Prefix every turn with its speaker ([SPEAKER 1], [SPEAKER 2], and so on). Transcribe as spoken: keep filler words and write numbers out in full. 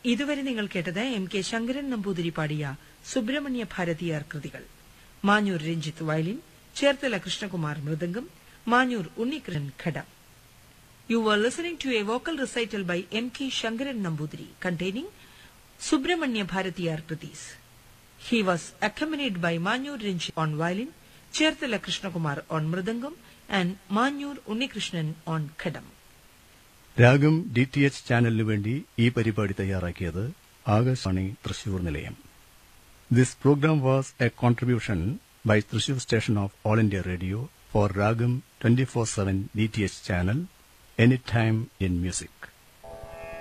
[SPEAKER 1] ഇതുവരെ നിങ്ങൾ കേട്ടത് എം കെ ശങ്കരൻ നമ്പൂതിരി പാടിയ സുബ്രഹ്മണ്യ ഭാരതിയാർ കൃതികൾ. Manjoor Ranjith violin, Cherthala Krishnakumar mridangam, Manjoor Unnikrishnan ghatam. You were listening to a vocal recital by M K Shankaran Nambudiri containing Subramanya Bharatiyar Kritis. He was accompanied by Manyur Rinchi on violin, Cherthala Krishnakumar on mridangam and Manyur Unnikrishnan on khadam.
[SPEAKER 2] രാഗം D T H ചാനലിനു വേണ്ടി ഈ പരിപാടി തയ്യാറാക്കിയത് ആകാശവാണി തൃശൂർ നിലയം. This programme was A contribution by Thrissur station of all India radio four രാഗം twenty four seven D T H channel, anytime in music.